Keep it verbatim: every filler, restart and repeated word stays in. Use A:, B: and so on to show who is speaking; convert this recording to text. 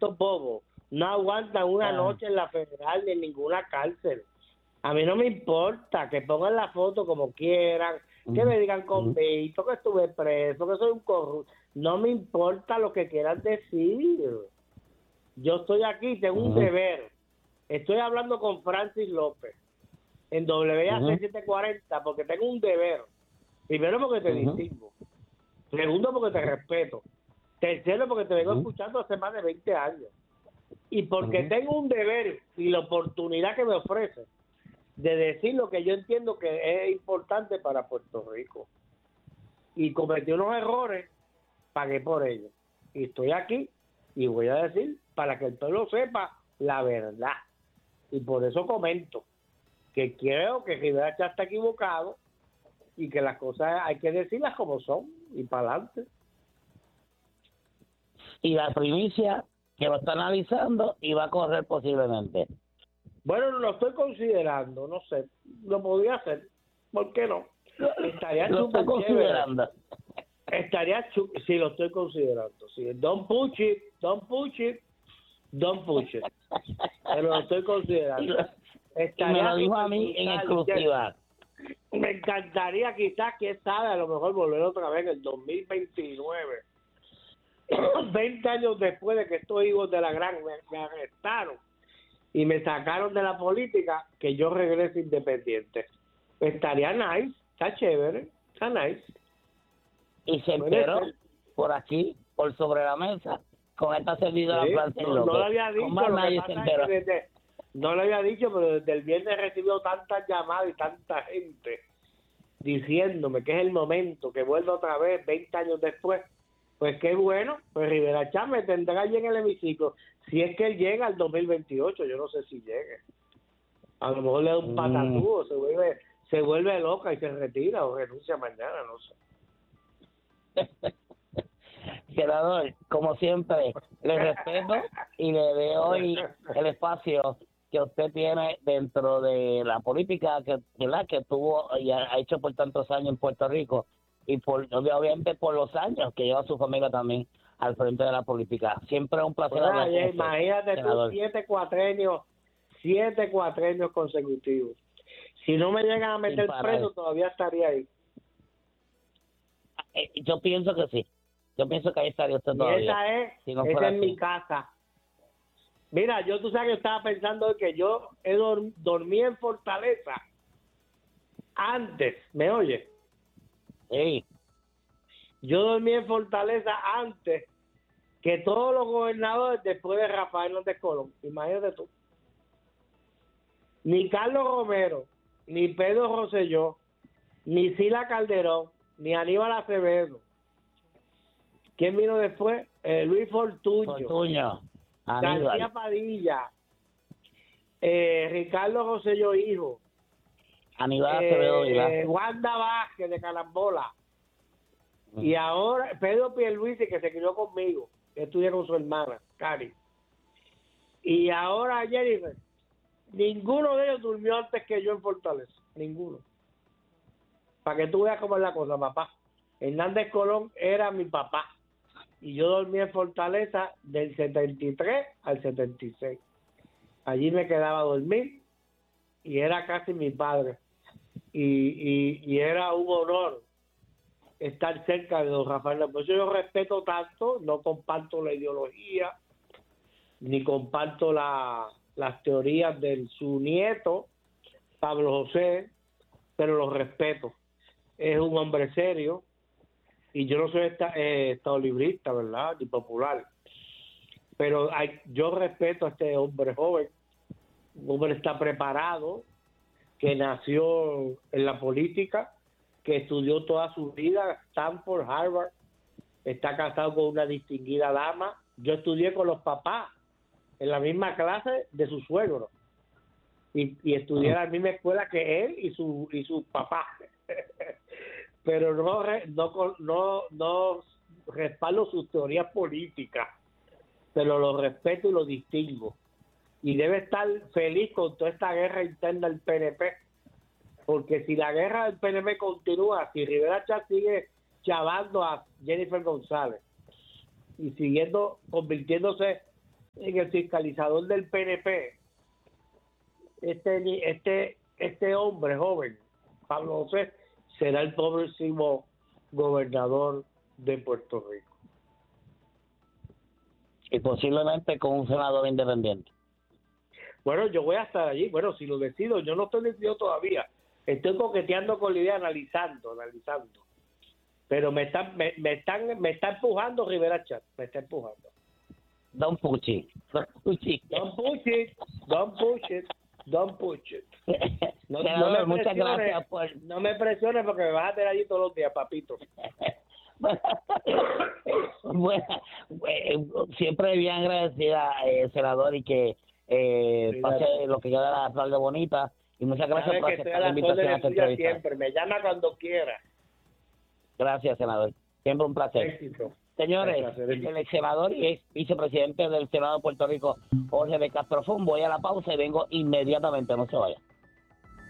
A: estos bobos no aguantan una
B: Ah.
A: noche en la federal ni en ninguna cárcel. A mí no me importa que pongan la foto como quieran, que me digan convicto, que estuve preso, que soy un corrupto. No me importa lo que quieran decir. Yo estoy aquí, tengo un
B: Ujú.
A: deber. Estoy hablando con Francis López en W A C
B: Ujú.
A: setecientos cuarenta porque tengo un deber. Primero porque te
B: Ujú.
A: distingo. Segundo porque te respeto. Tercero porque te vengo
B: Ujú.
A: escuchando hace más de veinte años. Y porque
B: Ujú.
A: tengo un deber y la oportunidad que me ofrece de decir lo que yo entiendo que es importante para Puerto Rico. Y cometí unos errores, pagué por ellos. Y estoy aquí y voy a decir para que el pueblo sepa la verdad. Y por eso comento que creo que Rivera Chatz está equivocado y que las cosas hay que decirlas como son y para adelante.
B: Y la primicia que lo está analizando y va a correr posiblemente.
A: Bueno, lo estoy considerando, no sé, lo podría hacer, ¿por qué no? Estaría
B: Lo está
A: súper chévere.
B: considerando.
A: Estaría chu sí, lo estoy considerando, sí. Don't push it, don't push it, don't push it. Pero lo estoy
B: Y,
A: considerando.
B: lo- y me
A: Estaría
B: lo dijo a
A: súper
B: mí en
A: brutal,
B: exclusiva.
A: Me encantaría quizás, quién sabe, a lo mejor volver otra vez en el dos mil veintinueve. veinte años después de que estos hijos de la gran me, me arrestaron y me sacaron de la política, que yo regrese independiente. Estaría nice, está chévere, está nice.
B: Y se
A: Puede
B: enteró
A: ser.
B: por aquí, por sobre la mesa, con esta servidora
A: Sí,
B: Francis
A: no,
B: López.
A: no lo había dicho,
B: Con más
A: lo que
B: nadie se
A: pasa es
B: enteró.
A: que desde, no lo había dicho, pero desde el viernes he recibido tantas llamadas y tanta gente diciéndome que es el momento, que vuelva otra vez veinte años después. Pues qué bueno, pues Rivera Chatz me tendrá allí en el hemiciclo, si es que él llega al dos mil veintiocho, yo no sé si llegue. A lo mejor le da un
B: Mm.
A: patatúo, se vuelve, se vuelve loca y se retira o renuncia mañana, no sé.
B: Senador, como siempre, le respeto y le doy el espacio que usted tiene dentro de la política que, ¿verdad? que tuvo y ha ha hecho por tantos años en Puerto Rico y por obviamente por los años que lleva su familia también al frente de la política. Siempre es un placer
A: Pues,
B: hablar con
A: oye,
B: usted,
A: imagínate tú,
B: senador.
A: siete cuatrenios, siete cuatrenios consecutivos. Si no me llegan a
B: Sin
A: meter
B: parar.
A: preso, todavía estaría ahí.
B: Eh, Yo pienso que sí. Yo pienso que ahí estaría usted
A: Y
B: todavía.
A: esa es,
B: si no
A: esa
B: fuera
A: es
B: así.
A: mi casa. Mira, yo tú sabes que estaba pensando que yo he dor- dormí en Fortaleza antes, ¿me oye?
B: Sí.
A: Yo dormí en Fortaleza antes que todos los gobernadores después de Rafael Hernández Colón. Imagínate tú. Ni Carlos Romero, ni Pedro Rosselló, ni Sila Calderón, ni Aníbal Acevedo. ¿Quién vino después? Eh, Luis Fortuño,
B: Fortuño.
A: García
B: Aníbal.
A: Padilla, eh, Ricardo Rosselló Hijo,
B: Aníbal Acevedo Vilá.
A: eh, Wanda Vázquez de Calambola.
B: Mm.
A: Y ahora Pedro Pierluisi, que se crió conmigo, que estudia con su hermana, Cari. Y ahora Jennifer, ninguno de ellos durmió antes que yo en Fortaleza, ninguno. Para que tú veas cómo es la cosa, papá. Hernández Colón era mi papá. Y yo dormí en Fortaleza del setenta y tres al setenta y seis. Allí me quedaba a dormir y era casi mi padre. Y, y, y era un honor estar cerca de don Rafael. Por eso yo respeto tanto, no comparto la ideología, ni comparto la, las teorías de su nieto, Pablo José, pero lo respeto. Es un hombre serio y yo no soy esta, eh, estadolibrista, ¿verdad? Ni popular. Pero hay, yo respeto a este hombre joven. Un hombre está preparado, que nació en la política, que estudió toda su vida, Stanford, Harvard, está casado con una distinguida dama. Yo estudié con los papás en la misma clase de su suegro y, y estudié en la misma escuela que él y su y su papá. Pero no, re- no no no respaldo sus teorías políticas, pero lo respeto y lo distingo. Y debe estar feliz con toda esta guerra interna del P N P, porque si la guerra del P N P continúa, si Rivera Chatz sigue chavando a Jennifer González y siguiendo convirtiéndose en el fiscalizador del P N P, este, ni- este, este hombre joven, Pablo José, será el próximo gobernador de Puerto Rico.
B: Y posiblemente con un senador independiente.
A: Bueno, yo voy a estar allí. Bueno, si lo decido, yo no estoy decidido todavía. Estoy coqueteando con la idea, analizando, analizando. Pero me están, me, me están, me está empujando Rivera Chat, me está empujando.
B: Don Puchi. Don Puchi.
A: Don't push it, don't push it, don't push it. No, no
B: Senador,
A: me
B: muchas
A: presiones,
B: gracias por...
A: no me presiones porque me vas a tener allí todos los días, papito.
B: Bueno, eh, siempre bien agradecida, eh, senador, y que eh,
A: Sí,
B: pase
A: claro.
B: lo que queda de la tarde bonita. Y muchas gracias
A: Sabes
B: por
A: que estoy a
B: aceptar la
A: las
B: invitación a
A: órdenes
B: esta
A: tuyas
B: entrevista.
A: siempre. Me llama cuando quiera.
B: Gracias, senador. Siempre un placer.
A: Éxito.
B: Señores,
A: Un placer.
B: el ex senador y ex vicepresidente del Senado de Puerto Rico, Jorge de Castrofón. Voy a la pausa y vengo inmediatamente, no se vaya.